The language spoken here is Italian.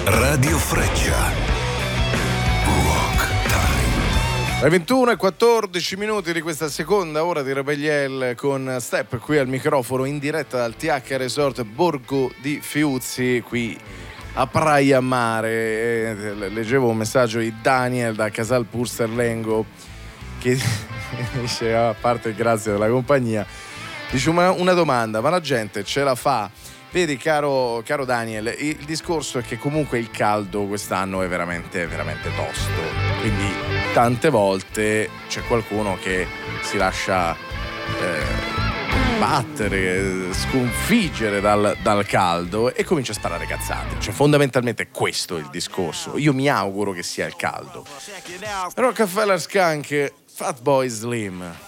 Radio Freccia. Rock Time. Le 21:14 di questa seconda ora di Rebelliel con Step qui al microfono in diretta dal TH Resort Borgo di Fiuzzi qui a Praia Mare. Leggevo un messaggio di Daniel da Casal Pursterlengo che dice, a parte grazie della compagnia, dice una domanda, ma la gente ce la fa? Vedi caro Daniel, il discorso è che comunque il caldo quest'anno è veramente tosto, quindi tante volte c'è qualcuno che si lascia battere, sconfiggere dal caldo e comincia a sparare cazzate. Cioè fondamentalmente è questo il discorso. Io mi auguro che sia il caldo. Rockefeller Skunk, Fatboy Slim.